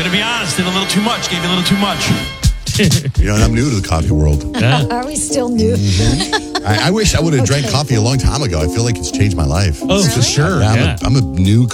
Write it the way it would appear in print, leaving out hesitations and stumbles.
Gonna be honest, did a little too much. Gave you a little too much. And I'm new to the coffee world. Are we still new? I wish I would have drank coffee a long time ago. I feel like it's changed my life. Oh, for sure. I'm a new